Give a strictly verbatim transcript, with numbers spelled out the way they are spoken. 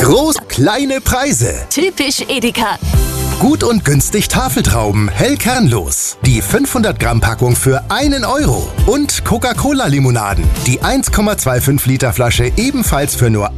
Groß, kleine Preise. Typisch Edeka. Gut und günstig Tafeltrauben, hell kernlos. Die fünfhundert Gramm Packung für einen Euro. Und Coca-Cola Limonaden. Die eins Komma fünfundzwanzig Liter Flasche ebenfalls für nur